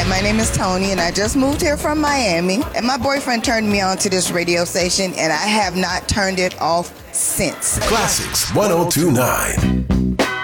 my name is Tony, and I just moved here from Miami. And my boyfriend turned me on to this radio station, and I have not turned it off since. Classics 1029.